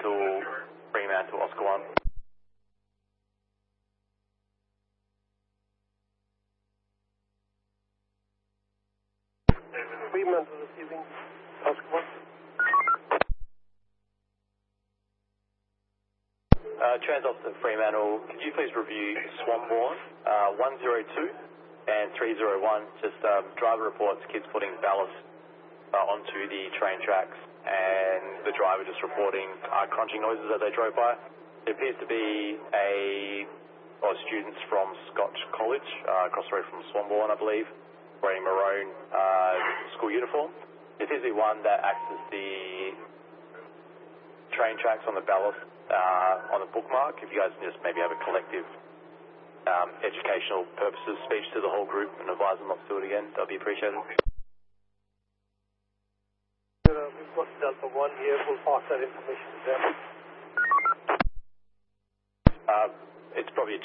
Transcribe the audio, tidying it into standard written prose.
Fremantle, Oscar 1. Fremantle receiving Oscar 1. Transops to Fremantle, could you please review Swanbourne, 102 and 301, just driver reports kids putting ballast onto the train tracks and the driver just reporting crunching noises as they drove by. There appears to be students from Scotch College, across the road from Swanbourne, I believe, wearing maroon school uniform. There appears to be one that acts as the train tracks on the ballast on the bookmark. If you guys can just maybe have a collective educational purposes speech to the whole group and advise them not to do it again, that would be appreciated. We've got Delta 1 here, we'll pass that information to them. It's probably a